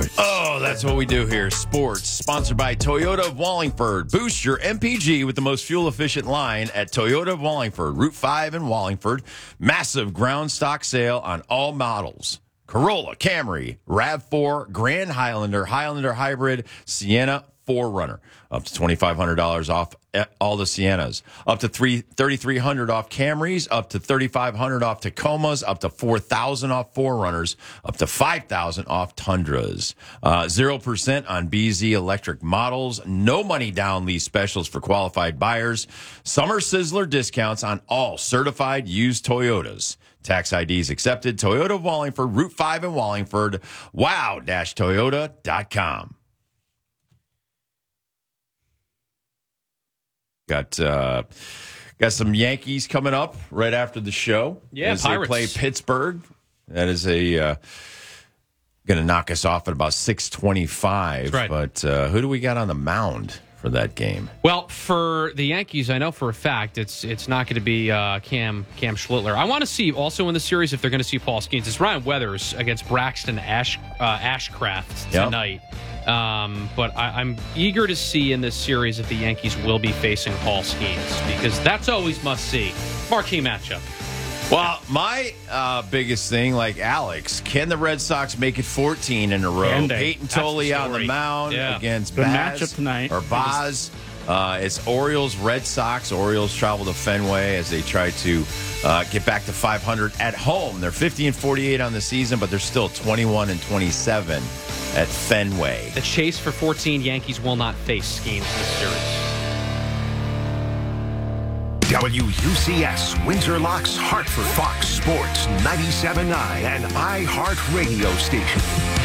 choice. Oh, that's what we do here. Sports, sponsored by Toyota of Wallingford. Boost your MPG with the most fuel-efficient line at Toyota of Wallingford, Route 5 in Wallingford. Massive ground stock sale on all models. Corolla, Camry, RAV4, Grand Highlander, Highlander Hybrid, Sienna, 4Runner. Up to $2,500 off all the Siennas. Up to $3,300 off Camrys. Up to $3,500 off Tacomas. Up to $4,000 off 4Runners. Up to $5,000 off Tundras. 0% on BZ electric models. No money down lease specials for qualified buyers. Summer Sizzler discounts on all certified used Toyotas. Tax IDs accepted. Toyota of Wallingford, Route 5 in Wallingford. Wow-Toyota.com. Got some Yankees coming up right after the show. Yeah, as Pirates. They play Pittsburgh. That is going to knock us off at about 6:25. That's right. But who do we got on the mound for that game? Well, for the Yankees, I know for a fact it's not going to be Cam Schlittler. I want to see also in the series if they're going to see Paul Skeens. It's Ryan Weathers against Braxton Ashcraft tonight. Yep. But I'm eager to see in this series if the Yankees will be facing Paul Skeens, because that's always must-see. Marquee matchup. Well, my biggest thing, like Alex, can the Red Sox make it 14 in a row? Can they? Peyton Tolley on the mound against Good Baz. matchup tonight. Or Baz. It's Orioles, Red Sox. Orioles travel to Fenway as they try to get back to 500 at home. They're 50-48 on the season, but they're still 21-27 at Fenway. The chase for 14, Yankees will not face Skeens this series. WUCS Windsor Locks Hartford, Fox Sports 97.9 and iHeartRadio station.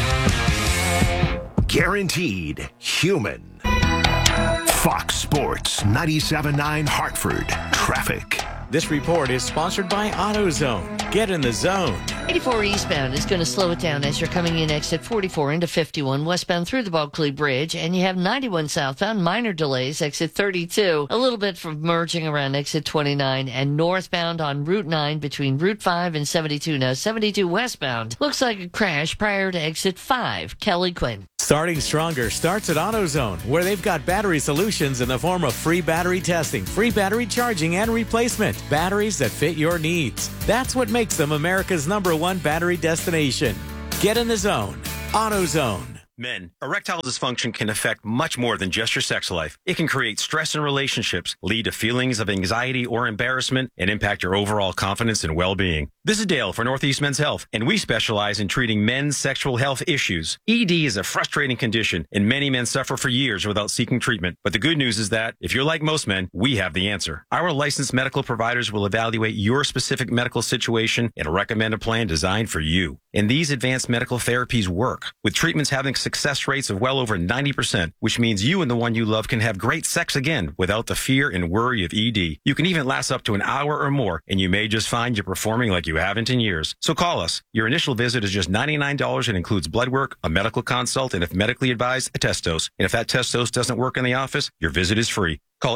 Guaranteed human. Fox Sports 97.9 Hartford. Traffic. This report is sponsored by AutoZone. Get in the zone. 84 eastbound is going to slow it down as you're coming in exit 44 into 51 westbound through the Bulkley Bridge, and you have 91 southbound, minor delays, exit 32, a little bit from merging around exit 29, and northbound on Route 9 between Route 5 and 72. Now 72 westbound looks like a crash prior to exit 5. Kelly Quinn. Starting stronger starts at AutoZone, where they've got battery solutions in the form of free battery testing, free battery charging and replacement, batteries that fit your needs. That's what makes them America's #1 battery destination. Get in the zone. AutoZone. Men, erectile dysfunction can affect much more than just your sex life. It can create stress in relationships, lead to feelings of anxiety or embarrassment, and impact your overall confidence and well-being. This is Dale for Northeast Men's Health, and we specialize in treating men's sexual health issues. ED is a frustrating condition, and many men suffer for years without seeking treatment. But the good news is that, if you're like most men, we have the answer. Our licensed medical providers will evaluate your specific medical situation and recommend a plan designed for you. And these advanced medical therapies work, with treatments having success rates of well over 90%, which means you and the one you love can have great sex again without the fear and worry of ED. You can even last up to an hour or more, and you may just find you're performing like you haven't in years. So call us. Your initial visit is just $99 and includes blood work, a medical consult, and if medically advised, a test dose. And if that test dose doesn't work in the office, your visit is free. Call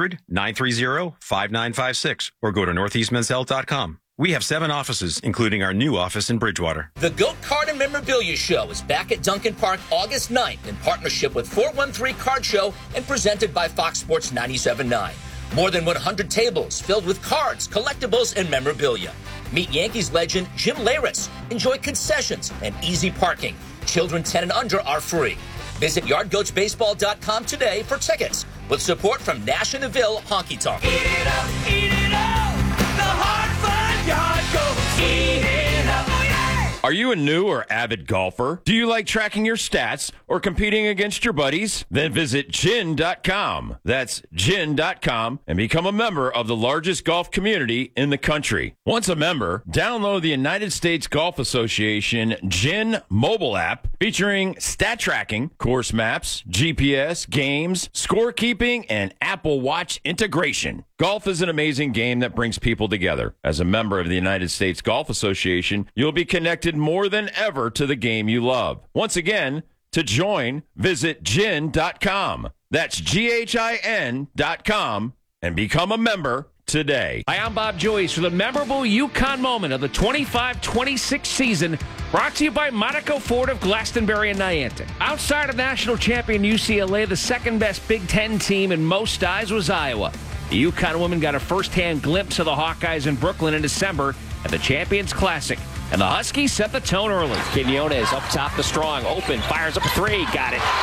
800-930-5956 or go to northeastmenshealth.com. We have 7 offices, including our new office in Bridgewater. The Goat Card and Memorabilia Show is back at Duncan Park August 9th in partnership with 413 Card Show and presented by Fox Sports 97.9. More than 100 tables filled with cards, collectibles, and memorabilia. Meet Yankees legend Jim Leyritz. Enjoy concessions and easy parking. Children 10 and under are free. Visit yardgoatsbaseball.com today for tickets with support from Nash and Neville Honky Tonk. Eat it up, the Hartford Yard Goats. Eat it up, oh yeah! Are you a new or avid golfer? Do you like tracking your stats or competing against your buddies? Then visit gin.com. That's gin.com and become a member of the largest golf community in the country. Once a member, download the United States Golf Association GIN mobile app featuring stat tracking, course maps, GPS, games, scorekeeping, and Apple Watch integration. Golf is an amazing game that brings people together. As a member of the United States Golf Association, you'll be connected more than ever to the game you love. Once again, to join, visit gin.com. That's GHIN.com and become a member today. Hi, I'm Bob Joyce for the memorable UConn moment of the 25-26 season, brought to you by Monaco Ford of Glastonbury and Niantic. Outside of national champion UCLA, the second best Big Ten team in most eyes was Iowa. The UConn women got a first-hand glimpse of the Hawkeyes in Brooklyn in December at the Champions Classic, and the Huskies set the tone early. Quinones up top to Strong, open, fires up a three, got it.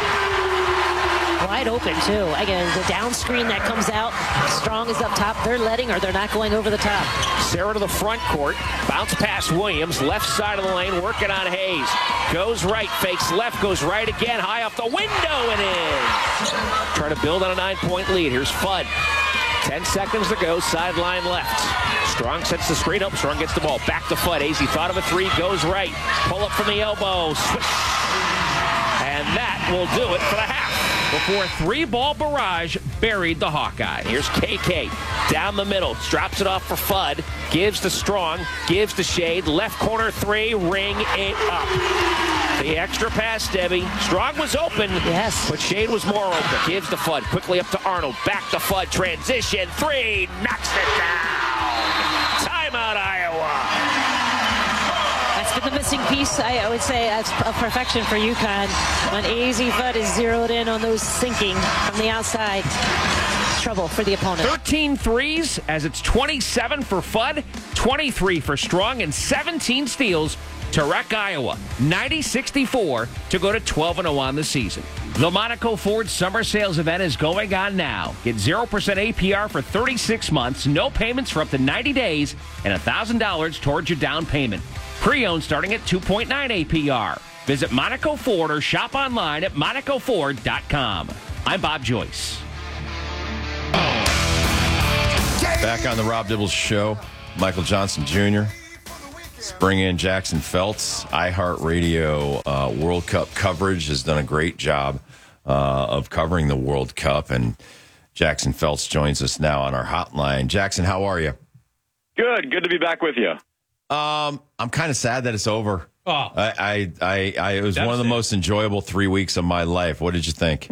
Wide open, too. Again, the down screen that comes out. Strong is up top. They're letting, or they're not going over the top. Sarah to the front court. Bounce past Williams. Left side of the lane, working on Hayes. Goes right, fakes left, goes right again. High off the window and in. Trying to build on a 9-point lead. Here's Fudd. 10 seconds to go. Sideline left. Strong sets the screen up. Strong gets the ball. Back to Fudd. He thought of a three. Goes right. Pull up from the elbow. Swish. And that will do it for the half. Before a three-ball barrage buried the Hawkeye. Here's KK down the middle, drops it off for Fudd, gives to Strong, gives to Shade, left corner three, ring it up. The extra pass, Debbie. Strong was open, yes, but Shade was more open. Gives to Fudd, quickly up to Arnold, back to Fudd, transition, three, knocks it down. Timeout, Iowa. That's been the missing piece, I would say, as a perfection for UConn. When AZ Fudd is zeroed in on those sinking from the outside. Trouble for the opponent. 13 threes as it's 27 for Fudd, 23 for Strong, and 17 steals to wreck Iowa. 90-64 to go to 12-0 on the season. The Monaco Ford Summer Sales event is going on now. Get 0% APR for 36 months, no payments for up to 90 days, and $1,000 towards your down payment. Pre-owned starting at 2.9 APR. Visit Monaco Ford or shop online at MonacoFord.com. I'm Bob Joyce. Back on the Rob Dibbles Show, Michael Johnson Jr. Let's bring in Jackson Feltz. iHeartRadio World Cup coverage has done a great job of covering the World Cup, and Jackson Feltz joins us now on our hotline. Jackson, how are you? Good to be back with you. I'm kind of sad that it's over. Oh, it was one of the most enjoyable 3 weeks of my life. What did you think?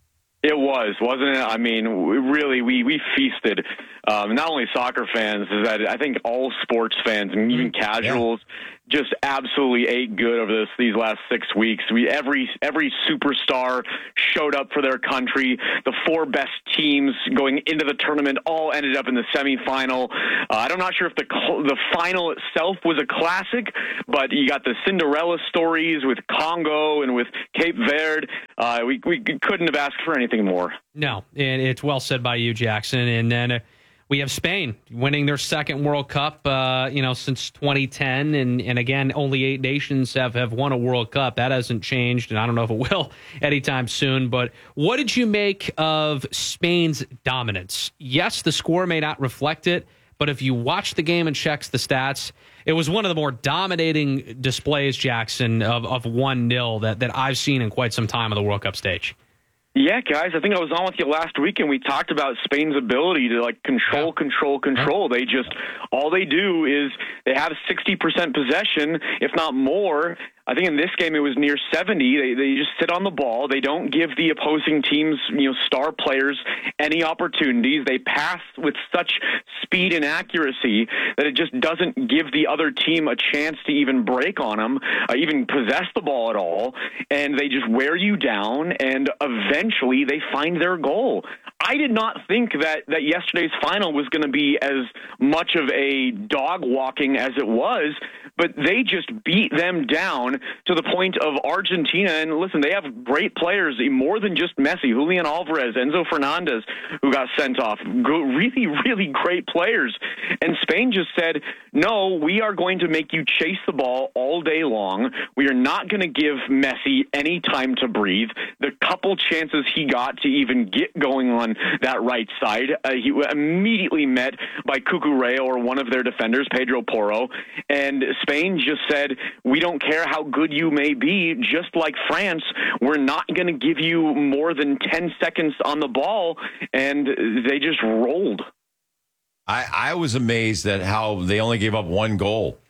It was, wasn't it? I mean, we feasted. Not only soccer fans, is that I think all sports fans and even casuals just absolutely ate good over these last 6 weeks. Every superstar showed up for their country. The four best teams going into the tournament all ended up in the semifinal. I'm not sure if the final itself was a classic, but you got the Cinderella stories with Congo and with Cape Verde. We couldn't have asked for anything more. No, and it's well said by you, Jackson. And then we have Spain winning their second World Cup, since 2010. And again, only 8 nations have won a World Cup. That hasn't changed, and I don't know if it will anytime soon. But what did you make of Spain's dominance? Yes, the score may not reflect it, but if you watch the game and checks the stats, it was one of the more dominating displays, Jackson, of 1-0 that I've seen in quite some time on the World Cup stage. Yeah, guys, I think I was on with you last week, and we talked about Spain's ability to control. They all they do is they have 60% possession, if not more. I think in this game it was near 70. They just sit on the ball. They don't give the opposing teams, star players any opportunities. They pass with such speed and accuracy that it just doesn't give the other team a chance to even break on them, even possess the ball at all. And they just wear you down, and eventually they find their goal. I did not think that yesterday's final was going to be as much of a dog walking as it was, but they just beat them down to the point of Argentina. And listen, they have great players, more than just Messi, Julian Alvarez, Enzo Fernandez, who got sent off. Really, really great players. And Spain just said, no, we are going to make you chase the ball all day long. We are not going to give Messi any time to breathe. The couple chances he got to even get going on that right side, he immediately met by Cucurella or one of their defenders, Pedro Porro. And Spain just said, we don't care how good you may be, just like France, we're not going to give you more than 10 seconds on the ball, and they just rolled. I was amazed at how they only gave up one goal.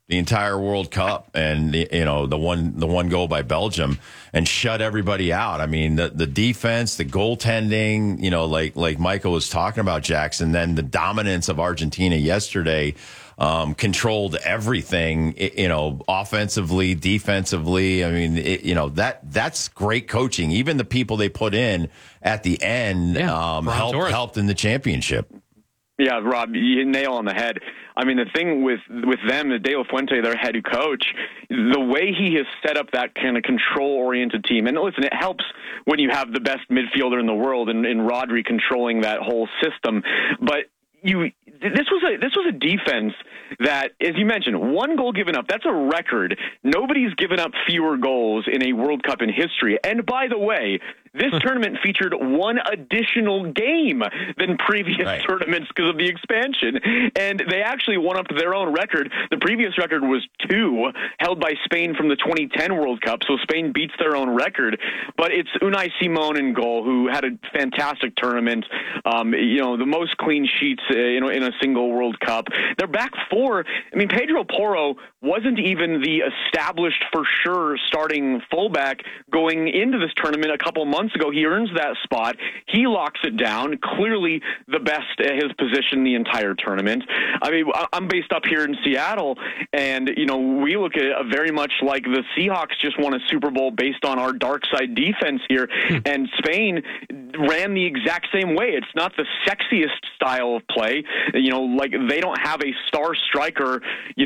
the entire World Cup, and the one goal by Belgium, and shut everybody out. I mean, the defense, the goaltending, like Michael was talking about, Jackson. Then the dominance of Argentina yesterday controlled everything. Offensively, defensively. I mean, that's great coaching. Even the people they put in at the end helped in the championship. Yeah, Rob, you nail on the head. I mean, the thing with them, De La Fuente, their head coach, the way he has set up that kind of control-oriented team, and listen, it helps when you have the best midfielder in the world in Rodri controlling that whole system. But this was a defense that, as you mentioned, one goal given up. That's a record. Nobody's given up fewer goals in a World Cup in history. And by the way, this tournament featured one additional game than previous tournaments because of the expansion. And they actually won up to their own record. The previous record was 2, held by Spain from the 2010 World Cup. So Spain beats their own record. But it's Unai Simon in goal, who had a fantastic tournament. The most clean sheets in a single World Cup. They're back 4. I mean, Pedro Porro wasn't even the established for sure starting fullback going into this tournament a couple months ago. He earns that spot. He locks it down. Clearly the best at his position the entire tournament. I mean, I'm based up here in Seattle, and we look at it very much like the Seahawks just won a Super Bowl based on our dark side defense here, and Spain ran the exact same way. It's not the sexiest style of play. Like they don't have a star striker,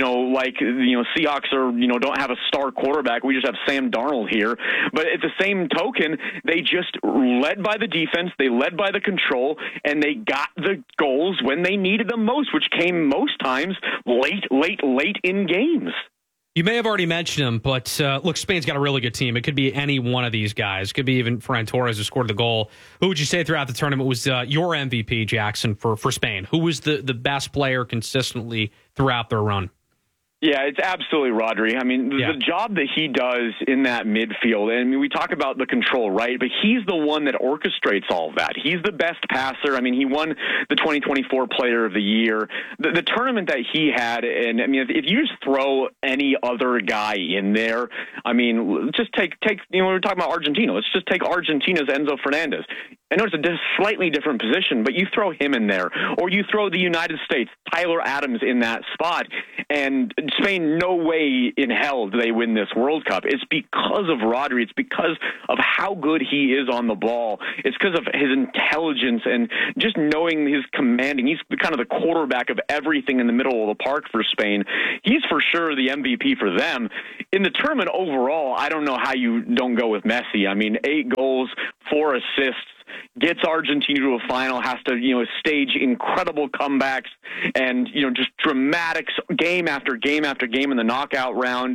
Seahawks don't have a star quarterback. We just have Sam Darnold here. But at the same token, they just led by the defense, they led by the control, and they got the goals when they needed them most, which came most times late in games. You may have already mentioned him, but look, Spain's got a really good team. It could be any one of these guys. It could be even Ferran Torres, who scored the goal. Who would you say throughout the tournament was your MVP, Jackson, for Spain? Who was the best player consistently throughout their run? Yeah, it's absolutely Rodri. I mean, the job that he does in that midfield, and we talk about the control, right? But he's the one that orchestrates all of that. He's the best passer. I mean, he won the 2024 Player of the Year. The tournament that he had, and I mean, if you just throw any other guy in there, I mean, just take we were talking about Argentina. Let's just take Argentina's Enzo Fernandez. I know it's a slightly different position, but you throw him in there, or you throw the United States, Tyler Adams in that spot, and Spain, no way in hell do they win this World Cup. It's because of Rodri. It's because of how good he is on the ball. It's because of his intelligence and just knowing his commanding. He's kind of the quarterback of everything in the middle of the park for Spain. He's for sure the MVP for them. In the tournament overall, I don't know how you don't go with Messi. I mean, 8 goals, 4 assists. Gets Argentina to a final, has to, stage incredible comebacks and, just dramatics game after game after game in the knockout round.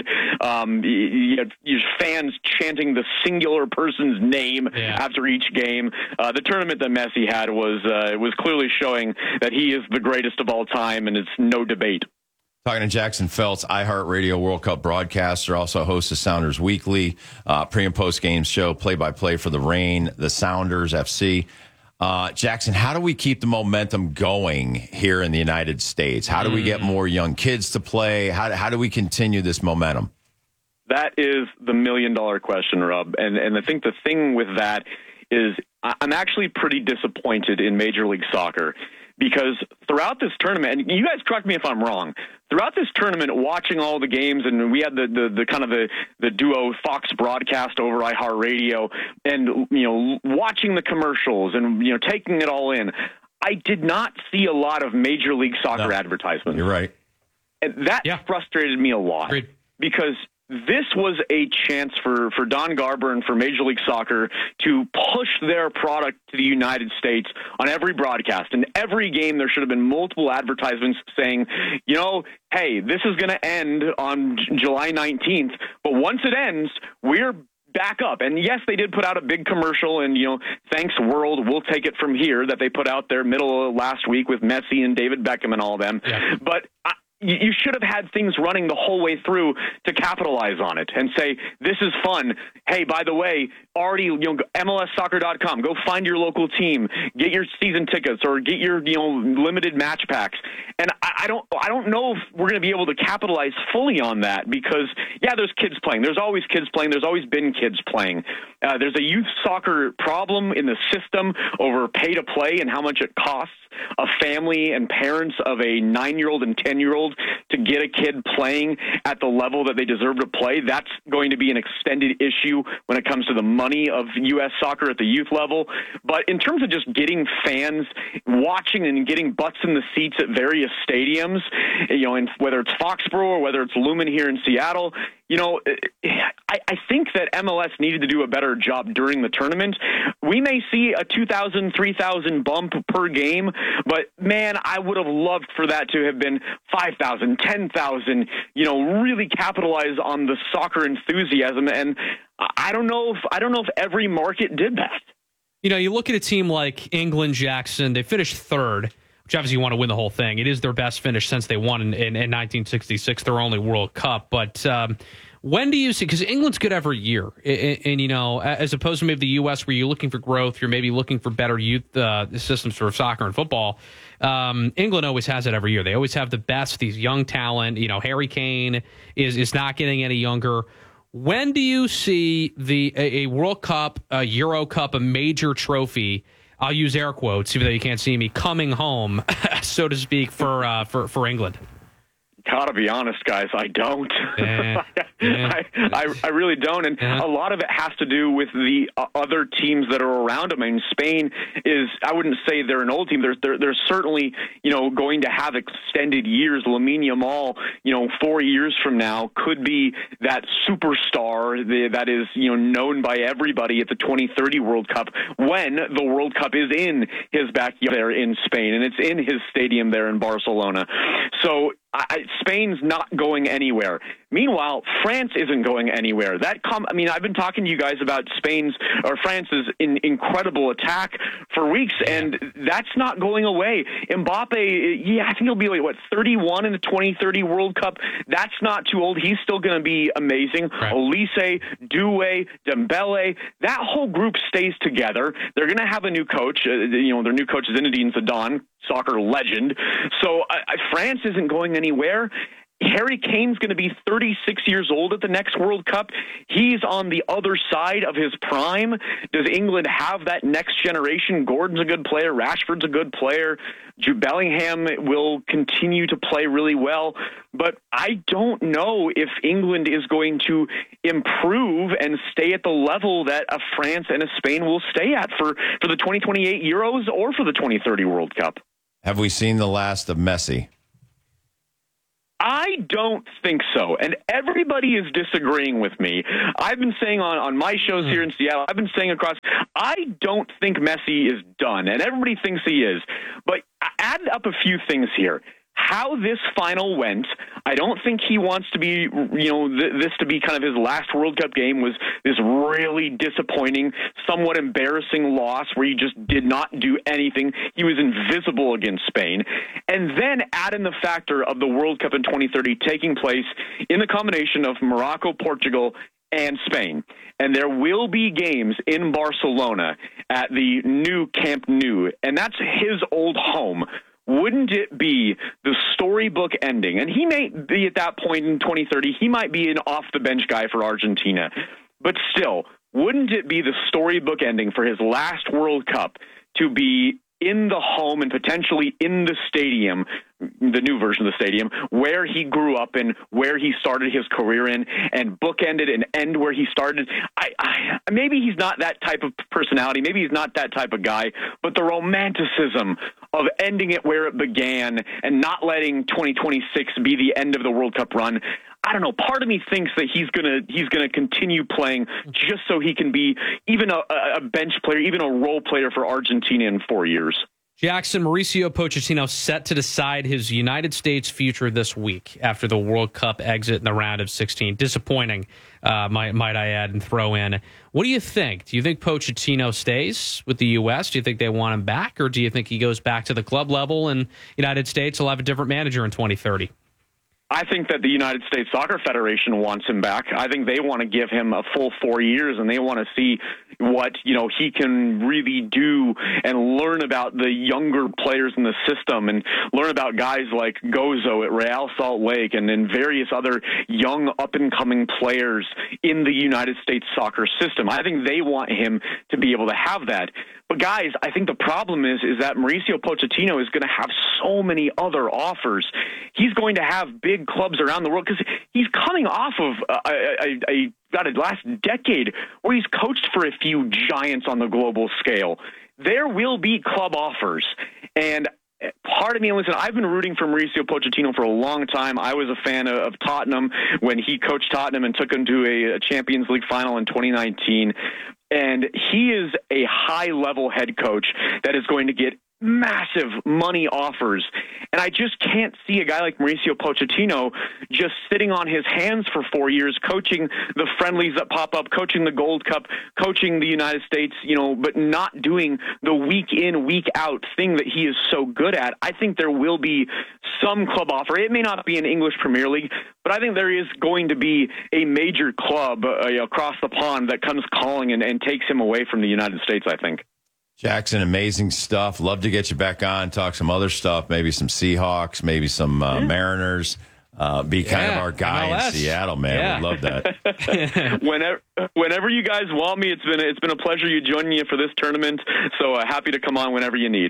You fans chanting the singular person's name after each game. The tournament that Messi had was clearly showing that he is the greatest of all time, and it's no debate. Talking to Jackson Feltz, iHeartRadio World Cup broadcaster, also hosts the Sounders Weekly, pre- and post-game show, play-by-play for the Reign, the Sounders FC. Jackson, how do we keep the momentum going here in the United States? How do we get more young kids to play? How do we continue this momentum? That is the million-dollar question, Rob. And I think the thing with that is I'm actually pretty disappointed in Major League Soccer, because throughout this tournament, and you guys correct me if I'm wrong, throughout this tournament, watching all the games, and we had the kind of the duo Fox broadcast over iHeartRadio, and watching the commercials and taking it all in, I did not see a lot of Major League Soccer advertisements. You're right, and that frustrated me a lot. Great. Because this was a chance for Don Garber and for Major League Soccer to push their product to the United States on every broadcast. In every game, there should have been multiple advertisements saying, hey, this is going to end on July 19th, but once it ends, we're back up. And yes, they did put out a big commercial, and thanks world, we'll take it from here, that they put out there middle of last week with Messi and David Beckham and all of them. Yeah. But you should have had things running the whole way through to capitalize on it and say, this is fun. Hey, by the way, already, MLSsoccer.com, go find your local team, get your season tickets or get your, limited match packs. And I don't know if we're going to be able to capitalize fully on that because, there's kids playing. There's always kids playing. There's always been kids playing. There's a youth soccer problem in the system over pay to play and how much it costs a family and parents of a 9-year-old and 10-year-old to get a kid playing at the level that they deserve to play. That's going to be an extended issue when it comes to the money of U.S. soccer at the youth level. But in terms of just getting fans watching and getting butts in the seats at various stadiums, and whether it's Foxborough or whether it's Lumen here in Seattle, I think that MLS needed to do a better job during the tournament. We may see a 2,000, 3,000 bump per game, but man, I would have loved for that to have been 5,000, 10,000, really capitalize on the soccer enthusiasm. And I don't know if every market did that. You look at a team like England, Jackson, they finished third, which obviously you want to win the whole thing. It is their best finish since they won in 1966, their only World Cup. But when do you see, because England's good every year, and as opposed to maybe the U.S. where you're looking for growth, you're maybe looking for better youth systems for soccer and football. England always has it every year. They always have the best, these young talent. Harry Kane is not getting any younger. When do you see a World Cup, a Euro Cup, a major trophy, I'll use air quotes, even though you can't see me, coming home, so to speak, for England? Gotta be honest, guys, I don't. I really don't. And a lot of it has to do with the other teams that are around them. I mean, Spain is, I wouldn't say they're an old team. They're certainly, going to have extended years. Lamine Yamal, 4 years from now could be that superstar that is, known by everybody at the 2030 World Cup when the World Cup is in his backyard there in Spain and it's in his stadium there in Barcelona. So Spain's not going anywhere. Meanwhile, France isn't going anywhere. I've been talking to you guys about France's incredible attack for weeks, and that's not going away. Mbappe, I think he'll be 31 in the 2030 World Cup. That's not too old. He's still going to be amazing. Right. Olise, Doué, Dembele, that whole group stays together. They're going to have a new coach. Their new coach is Zinedine Zidane, soccer legend. So France isn't going anywhere. Harry Kane's going to be 36 years old at the next World Cup. He's on the other side of his prime. Does England have that next generation? Gordon's a good player. Rashford's a good player. Jude Bellingham will continue to play really well. But I don't know if England is going to improve and stay at the level that a France and a Spain will stay at for the 2028 Euros or for the 2030 World Cup. Have we seen the last of Messi? I don't think so, and everybody is disagreeing with me. I've been saying on my shows here in Seattle, I've been saying across, I don't think Messi is done, and everybody thinks he is. But I added up a few things here. How this final went, I don't think he wants to be, this to be kind of his last World Cup game, was this really disappointing, somewhat embarrassing loss where he just did not do anything. He was invisible against Spain. And then add in the factor of the World Cup in 2030 taking place in the combination of Morocco, Portugal, and Spain. And there will be games in Barcelona at the new Camp Nou, and that's his old home. Wouldn't it be the storybook ending? And he may be at that point in 2030, he might be an off-the-bench guy for Argentina. But still, wouldn't it be the storybook ending for his last World Cup to be in the home and potentially in the stadium, the new version of the stadium, where he grew up and where he started his career in, and bookended and end where he started? Maybe he's not that type of personality. Maybe he's not that type of guy, but the romanticism of ending it where it began and not letting 2026 be the end of the World Cup run. I don't know. Part of me thinks that he's gonna continue playing just so he can be even a bench player, even a role player for Argentina in 4 years. Jackson, Mauricio Pochettino set to decide his United States future this week after the World Cup exit in the round of 16. Disappointing, might I add and throw in. What do you think? Do you think Pochettino stays with the U.S.? Do you think they want him back? Or do you think he goes back to the club level and United States will have a different manager in 2030? I think that the United States Soccer Federation wants him back. I think they want to give him a full 4 years, and they want to see what, he can really do and learn about the younger players in the system and learn about guys like Gozo at Real Salt Lake and various other young up-and-coming players in the United States soccer system. I think they want him to be able to have that. But guys, I think the problem is that Mauricio Pochettino is going to have so many other offers. He's going to have big clubs around the world because he's coming off of a last decade where he's coached for a few giants on the global scale. There will be club offers. And part of me, listen, I've been rooting for Mauricio Pochettino for a long time. I was a fan of Tottenham when he coached Tottenham and took them to a Champions League final in 2019. And he is a high-level head coach that is going to get massive money offers. And I just can't see a guy like Mauricio Pochettino just sitting on his hands for 4 years, coaching the friendlies that pop up, coaching the Gold Cup, coaching the United States, but not doing the week in, week out thing that he is so good at. I think there will be some club offer. It may not be an English Premier League, but I think there is going to be a major club across the pond that comes calling and takes him away from the United States, I think. Jackson, amazing stuff. Love to get you back on, talk some other stuff, maybe some Seahawks, maybe some Mariners. Be kind of our guy MLS. In Seattle, man. Yeah. We'd love that. Whenever you guys want me, it's been a pleasure you joining me for this tournament. So happy to come on whenever you need.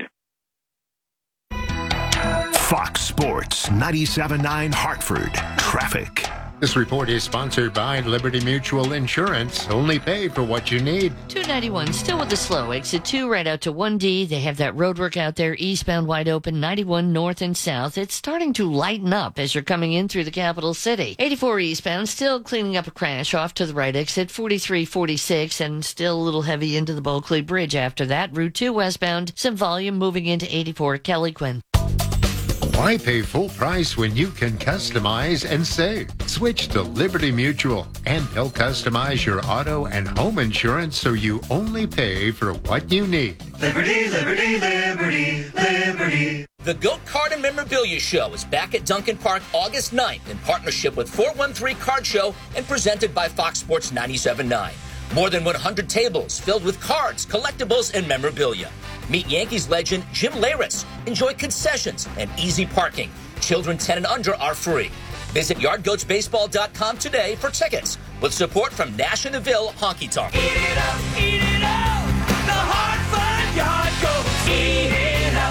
Fox Sports 97.9 Hartford Traffic. This report is sponsored by Liberty Mutual Insurance. Only pay for what you need. 291 still with the slow. Exit 2 right out to 1D. They have that road work out there. Eastbound wide open. 91 north and south. It's starting to lighten up as you're coming in through the capital city. 84 eastbound still cleaning up a crash off to the right exit. 4346 and still a little heavy into the Bulkley Bridge after that. Route 2 westbound. Some volume moving into 84 Kelly Quinn. Why pay full price when you can customize and save? Switch to Liberty Mutual, and they'll customize your auto and home insurance so you only pay for what you need. Liberty, liberty, liberty, liberty. The Goat Card and Memorabilia Show is back at Duncan Park August 9th in partnership with 413 Card Show and presented by Fox Sports 97.9. More than 100 tables filled with cards, collectibles, and memorabilia. Meet Yankees legend Jim Leyritz. Enjoy concessions and easy parking. Children 10 and under are free. Visit yardgoatsbaseball.com today for tickets with support from Nash and Neville Honky Tonk. Eat it up, eat it up. The Hartford Yard Goats. Eat it up.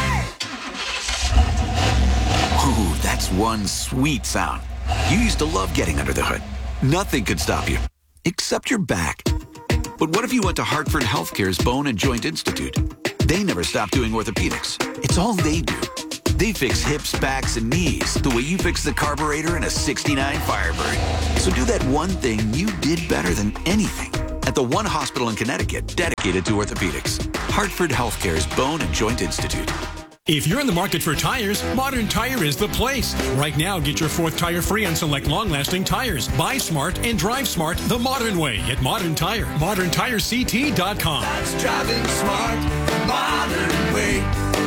Oh, yeah. Ooh, that's one sweet sound. You used to love getting under the hood. Nothing could stop you, except your back. But what if you went to Hartford Healthcare's Bone and Joint Institute? They never stop doing orthopedics. It's all they do. They fix hips, backs, and knees the way you fix the carburetor in a 69 Firebird. So do that one thing you did better than anything at the one hospital in Connecticut dedicated to orthopedics. Hartford Healthcare's Bone and Joint Institute. If you're in the market for tires, Modern Tire is the place. Right now, get your fourth tire free on select long-lasting tires. Buy smart and drive smart the modern way at Modern Tire. ModernTireCT.com. That's driving smart the modern way.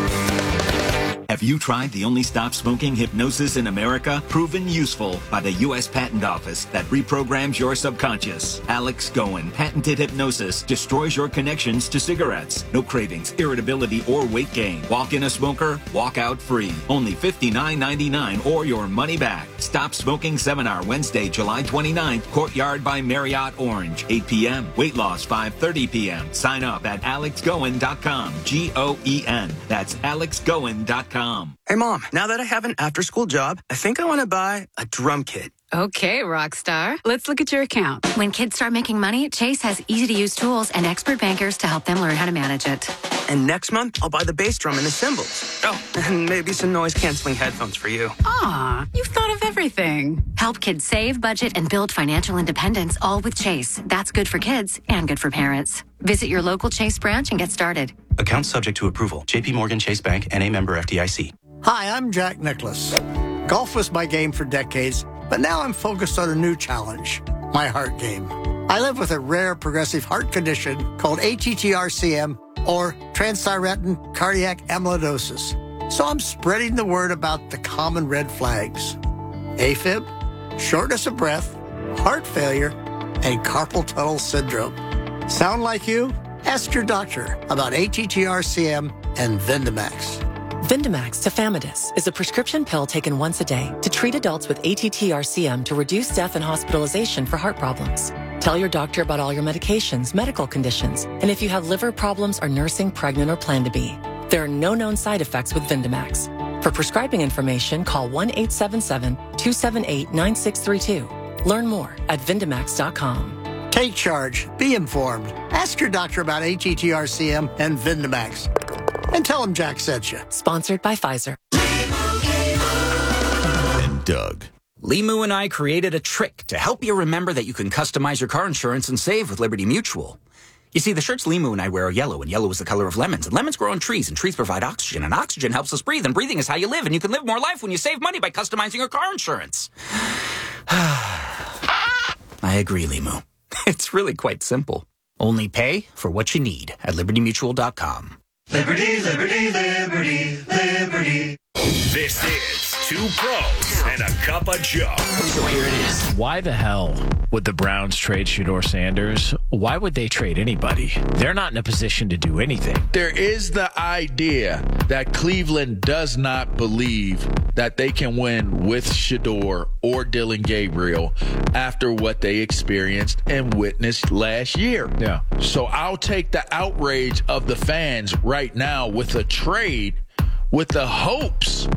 Have you tried the only stop smoking hypnosis in America? Proven useful by the U.S. Patent Office that reprograms your subconscious. Alex Goen patented hypnosis destroys your connections to cigarettes. No cravings, irritability, or weight gain. Walk in a smoker, walk out free. Only $59.99 or your money back. Stop Smoking Seminar Wednesday, July 29th, Courtyard by Marriott Orange, 8 p.m. Weight loss 5:30 p.m. Sign up at alexgoen.com. Goen. That's alexgoen.com. Hey, Mom, now that I have an after-school job, I think I want to buy a drum kit. Okay, Rockstar. Let's look at your account. When kids start making money, Chase has easy-to-use tools and expert bankers to help them learn how to manage it. And next month, I'll buy the bass drum and the cymbals. Oh, and maybe some noise-canceling headphones for you. Aw, you've thought of everything. Help kids save, budget, and build financial independence, all with Chase. That's good for kids and good for parents. Visit your local Chase branch and get started. Account subject to approval. J.P. Morgan Chase Bank, N.A. member FDIC. Hi, I'm Jack Nicklaus. Golf was my game for decades, but now I'm focused on a new challenge, my heart game. I live with a rare progressive heart condition called ATTR-CM, or transthyretin cardiac amyloidosis. So I'm spreading the word about the common red flags. AFib, shortness of breath, heart failure, and carpal tunnel syndrome. Sound like you? Ask your doctor about ATTR-CM and Vindamax. Vindamax tafamidis is a prescription pill taken once a day to treat adults with ATTR-CM to reduce death and hospitalization for heart problems. Tell your doctor about all your medications, medical conditions, and if you have liver problems, are nursing, pregnant, or plan to be. There are no known side effects with Vindamax. For prescribing information, call 1-877-278-9632. Learn more at Vindamax.com. Take charge. Be informed. Ask your doctor about ATTR-CM and Vindamax. And tell them Jack sent you. Sponsored by Pfizer. And Doug. Limu and I created a trick to help you remember that you can customize your car insurance and save with Liberty Mutual. You see, the shirts Limu and I wear are yellow, and yellow is the color of lemons. And lemons grow on trees, and trees provide oxygen, and oxygen helps us breathe, and breathing is how you live, and you can live more life when you save money by customizing your car insurance. I agree, Limu. It's really quite simple. Only pay for what you need at LibertyMutual.com. Liberty, liberty, liberty, liberty. This is Two Pros and a Cup of Joe. So here it is. Why the hell would the Browns trade Shedeur Sanders? Why would they trade anybody? They're not in a position to do anything. There is the idea that Cleveland does not believe that they can win with Shedeur or Dillon Gabriel after what they experienced and witnessed last year. Yeah. So I'll take the outrage of the fans right now with a trade with the hopes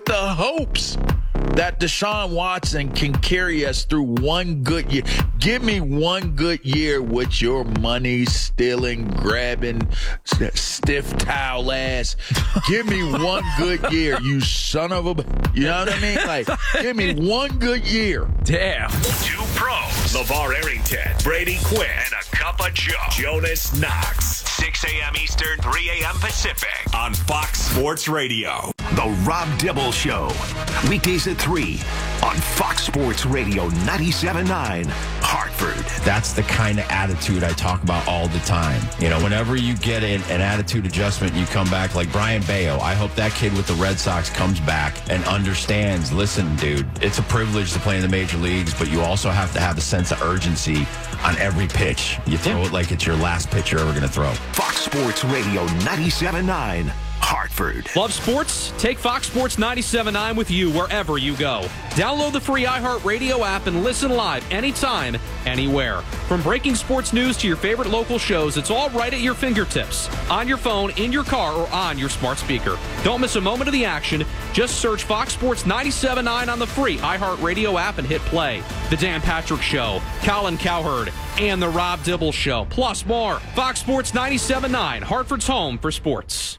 that Deshaun Watson can carry us through one good year. Give me one good year with your money stealing, grabbing, stiff towel ass. Give me one good year, you son of a... You know what I mean? Like, give me one good year. Damn. Two Pros. LeVar Arrington, Brady Quinn, and a Cup of Joe. Jonas Knox. 6 a.m. Eastern, 3 a.m. Pacific. On Fox Sports Radio. The Rob Dibble Show. Weekdays at 3 on Fox Sports Radio 97.9, Hartford. That's the kind of attitude I talk about all the time. You know, whenever you get an attitude adjustment, you come back like Brian Bayo. I hope that kid with the Red Sox comes back and understands, listen, dude, it's a privilege to play in the major leagues, but you also have to have a sense of urgency on every pitch. You throw it like it's your last pitch you're ever going to throw. Fox Sports Radio 97.9, Hartford. Love sports? Take Fox Sports 97.9 with you wherever you go. Download the free iHeartRadio app and listen live anytime, anywhere. From breaking sports news to your favorite local shows, it's all right at your fingertips. On your phone, in your car, or on your smart speaker. Don't miss a moment of the action. Just search Fox Sports 97.9 on the free iHeartRadio app and hit play. The Dan Patrick Show, Colin Cowherd, and The Rob Dibble Show. Plus more. Fox Sports 97.9, Hartford's home for sports.